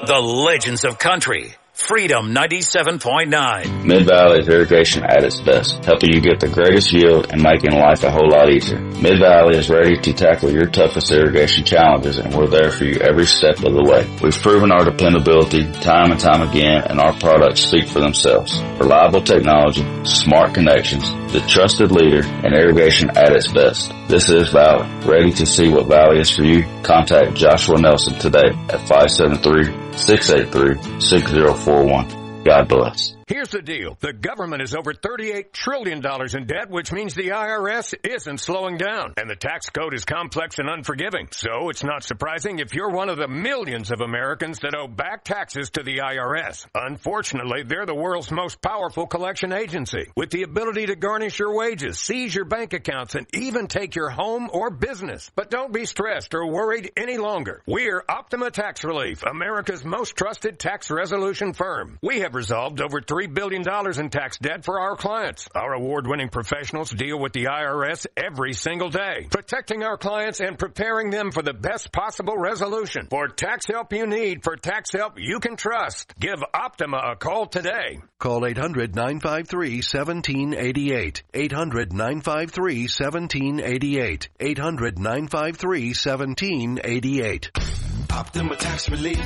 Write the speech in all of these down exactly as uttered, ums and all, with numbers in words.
The Legends of Country. Freedom ninety-seven point nine. Mid-Valley is irrigation at its best, helping you get the greatest yield and making life a whole lot easier. Mid-Valley is ready to tackle your toughest irrigation challenges, and we're there for you every step of the way. We've proven our dependability time and time again, and our products speak for themselves. Reliable technology, smart connections, the trusted leader in irrigation at its best. This is Valley. Ready to see what Valley is for you? Contact Joshua Nelson today at five seven three, six eight three, six zero four one. God bless. Here's the deal. The government is over thirty-eight trillion dollars in debt, which means the I R S isn't slowing down. And the tax code is complex and unforgiving. So it's not surprising if you're one of the millions of Americans that owe back taxes to the I R S. Unfortunately, they're the world's most powerful collection agency, with the ability to garnish your wages, seize your bank accounts, and even take your home or business. But don't be stressed or worried any longer. We're Optima Tax Relief, America's most trusted tax resolution firm. We have resolved over three billion dollars in tax debt for our clients. Our award-winning professionals deal with the I R S every single day, protecting our clients and preparing them for the best possible resolution. For tax help you need, for tax help you can trust, give Optima a call today. Call eight hundred, nine five three, one seven eight eight. eight hundred, nine five three, one seven eight eight. eight hundred, nine five three, one seven eight eight. Optima Tax Relief.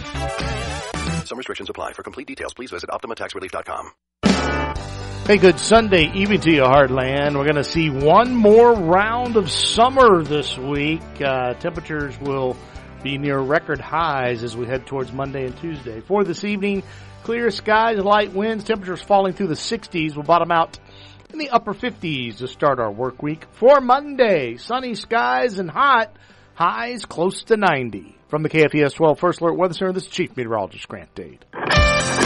Some restrictions apply. For complete details, please visit optima tax relief dot com. Hey, good Sunday evening to you, Heartland. We're going to see one more round of summer this week. Uh, temperatures will be near record highs as we head towards Monday and Tuesday. For this evening, clear skies, light winds, temperatures falling through the sixties. We'll bottom out in the upper fifties to start our work week. For Monday, sunny skies and hot, highs close to ninety. From the K F E S twelve First Alert Weather Center, this is Chief Meteorologist Grant Dade.